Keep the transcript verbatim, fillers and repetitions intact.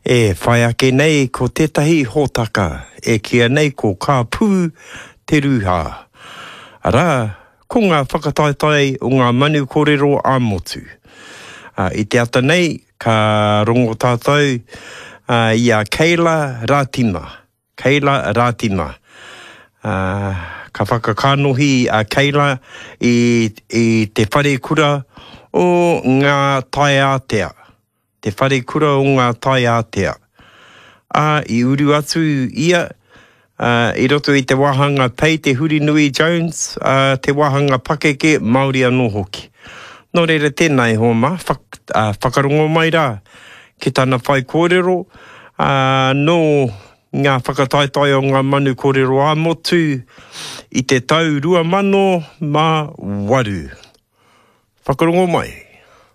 E whai ake nei ko tētahi hōtaka, e kia nei ko ka pū te ruha. Ara, ko ngā whakataetai o ngā manu kōrero ā-motu. Uh, I te ata nei, ka rongo tātou uh, i a Keila Rātima. Keila Rātima. Uh, ka whakakanohi a Keila i, i te whare kura o ngā tai ātea. Te whare kura o ngā tai ātea. A i uru atu ia, uh, i roto i te wahanga Pei te Huri Nui Jones, uh, te wahanga Pakeke Māori anō hoki. Nō reira tēnei homa, whak, uh, whakarongo mai rā, ki tāna whai kōrero, uh, no ngā whakataetai o ngā manu kōrero ā-motu i te tau rua mano mā waru. Whakarongo mai.